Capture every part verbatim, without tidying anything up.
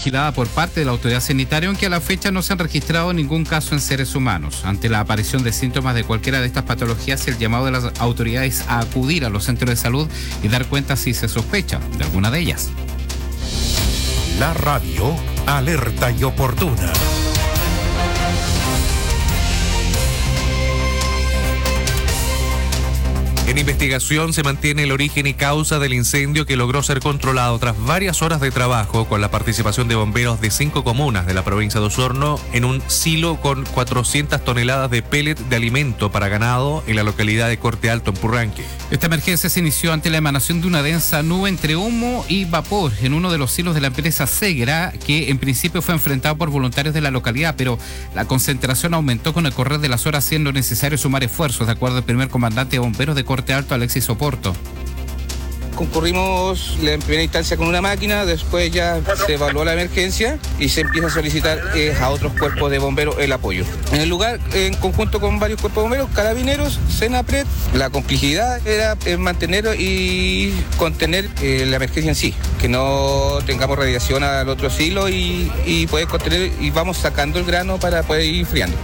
vigilada por parte de la autoridad sanitaria, aunque a la fecha no se han registrado ningún caso en seres humanos. Ante la aparición de síntomas de cualquiera de estas patologías, el llamado de las autoridades a acudir a los centros de salud y dar cuenta si se sospecha de alguna de ellas. La radio alerta y oportuna. En investigación se mantiene el origen y causa del incendio que logró ser controlado tras varias horas de trabajo con la participación de bomberos de cinco comunas de la provincia de Osorno en un silo con cuatrocientas toneladas de pellet de alimento para ganado en la localidad de Corte Alto, en Purranque. Esta emergencia se inició ante la emanación de una densa nube entre humo y vapor en uno de los silos de la empresa Segra, que en principio fue enfrentado por voluntarios de la localidad, pero la concentración aumentó con el correr de las horas, siendo necesario sumar esfuerzos, de acuerdo al primer comandante de bomberos de Corte Alto, Alexis Oporto. Concurrimos en primera instancia con una máquina, después ya se evaluó la emergencia y se empieza a solicitar eh, a otros cuerpos de bomberos el apoyo. En el lugar, en conjunto con varios cuerpos de bomberos, carabineros, Senapred, la complejidad era eh, mantener y contener eh, la emergencia en sí, que no tengamos radiación al otro silo y, y poder contener, y vamos sacando el grano para poder ir enfriando.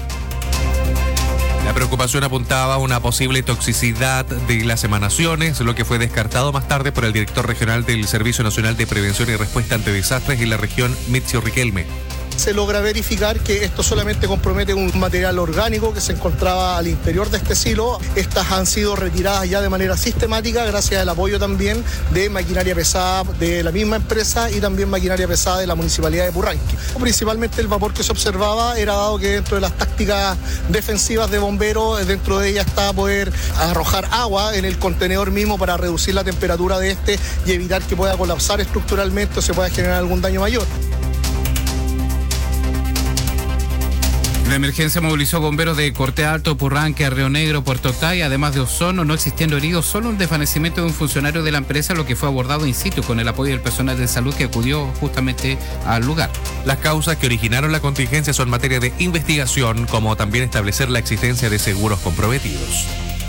La preocupación apuntaba a una posible toxicidad de las emanaciones, lo que fue descartado más tarde por el director regional del Servicio Nacional de Prevención y Respuesta ante Desastres en la región, Mitzio Riquelme. Se logra verificar que esto solamente compromete un material orgánico que se encontraba al interior de este silo. Estas han sido retiradas ya de manera sistemática gracias al apoyo también de maquinaria pesada de la misma empresa y también maquinaria pesada de la Municipalidad de Purranque. Principalmente el vapor que se observaba era dado que dentro de las tácticas defensivas de bomberos, dentro de ella está poder arrojar agua en el contenedor mismo para reducir la temperatura de este y evitar que pueda colapsar estructuralmente o se pueda generar algún daño mayor. La emergencia movilizó bomberos de Corte Alto, Purranque, Río Negro, Puerto Octay, además de Osorno, no existiendo heridos, solo un desvanecimiento de un funcionario de la empresa, lo que fue abordado in situ con el apoyo del personal de salud que acudió justamente al lugar. Las causas que originaron la contingencia son materia de investigación, como también establecer la existencia de seguros comprometidos.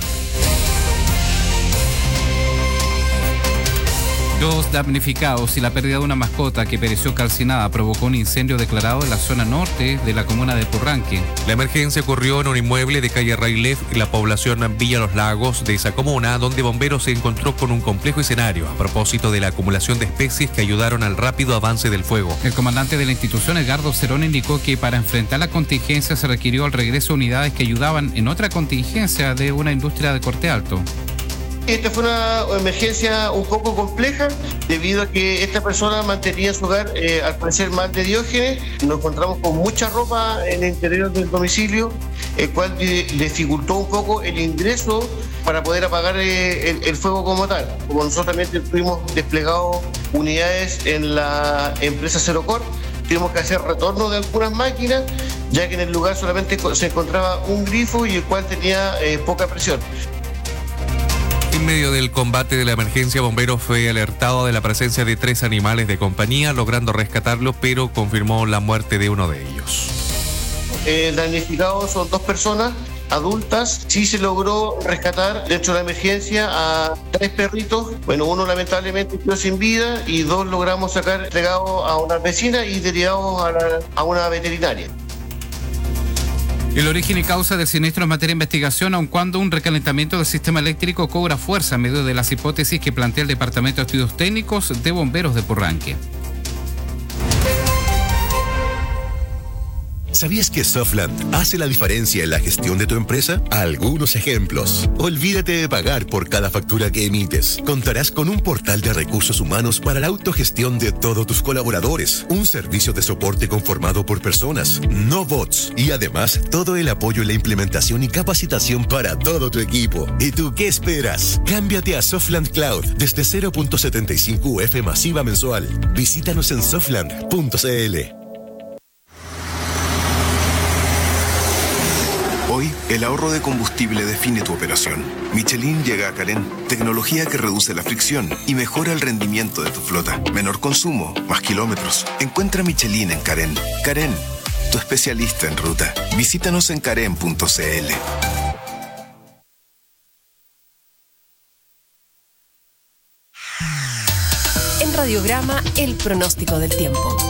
Dos damnificados y la pérdida de una mascota que pereció calcinada provocó un incendio declarado en la zona norte de la comuna de Purranque. La emergencia ocurrió en un inmueble de calle Railef y la población Villa Los Lagos de esa comuna, donde bomberos se encontró con un complejo escenario a propósito de la acumulación de especies que ayudaron al rápido avance del fuego. El comandante de la institución, Edgardo Cerón, indicó que para enfrentar la contingencia se requirió el regreso de unidades que ayudaban en otra contingencia de una industria de Corte Alto. Esta fue una emergencia un poco compleja debido a que esta persona mantenía en su hogar, eh, al parecer, mal de Diógenes. Nos encontramos con mucha ropa en el interior del domicilio, el cual dificultó un poco el ingreso para poder apagar eh, el, el fuego como tal. Como nosotros también tuvimos desplegado unidades en la empresa Cerocor, tuvimos que hacer retorno de algunas máquinas, ya que en el lugar solamente se encontraba un grifo y el cual tenía eh, poca presión. En medio del combate de la emergencia, bomberos fue alertado de la presencia de tres animales de compañía, logrando rescatarlos, pero confirmó la muerte de uno de ellos. El damnificado son dos personas adultas. Sí se logró rescatar dentro de la emergencia a tres perritos. Bueno, uno lamentablemente quedó sin vida y dos logramos sacar entregados a una vecina y derivados a, la, a una veterinaria. El origen y causa del siniestro es materia de investigación, aun cuando un recalentamiento del sistema eléctrico cobra fuerza en medio de las hipótesis que plantea el Departamento de Estudios Técnicos de Bomberos de Purranque. ¿Sabías que Softland hace la diferencia en la gestión de tu empresa? Algunos ejemplos. Olvídate de pagar por cada factura que emites. Contarás con un portal de recursos humanos para la autogestión de todos tus colaboradores. Un servicio de soporte conformado por personas, no bots. Y además, todo el apoyo en la implementación y capacitación para todo tu equipo. ¿Y tú qué esperas? Cámbiate a Softland Cloud desde cero punto setenta y cinco U F masiva mensual. Visítanos en softland punto c l. Hoy, el ahorro de combustible define tu operación. Michelin llega a Carén, tecnología que reduce la fricción y mejora el rendimiento de tu flota. Menor consumo, más kilómetros. Encuentra Michelin en Carén. Carén, tu especialista en ruta. Visítanos en carén punto c l. En Radiograma, el pronóstico del tiempo.